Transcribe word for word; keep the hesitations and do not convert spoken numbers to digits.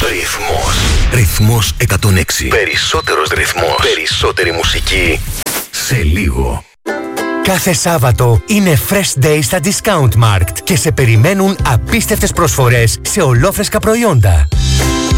Ρυθμός. Ρυθμός εκατόν έξι. Περισσότερος ρυθμός. Περισσότερη μουσική. Σε λίγο. Κάθε Σάββατο είναι Fresh Day στα Discount Markt και σε περιμένουν απίστευτες προσφορές σε ολόφρεσκα προϊόντα.